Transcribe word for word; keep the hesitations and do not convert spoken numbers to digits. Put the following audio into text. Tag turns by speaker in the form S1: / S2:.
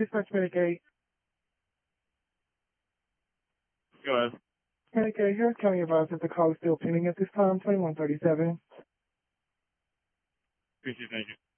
S1: Dispatch Medicaid.
S2: Go ahead.
S1: Medicaid, Harris County advised that the call is still pending at this time, twenty-one thirty-seven.
S2: Appreciate it. Thank you.